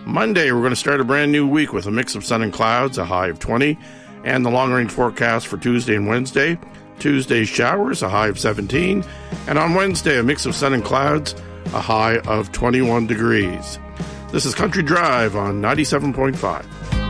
Monday, we're going to start a brand new week with a mix of sun and clouds, a high of 20, and the long-range forecast for Tuesday and Wednesday. Tuesday, showers, a high of 17, and on Wednesday, a mix of sun and clouds, a high of 21 degrees. This is Country Drive on 97.5.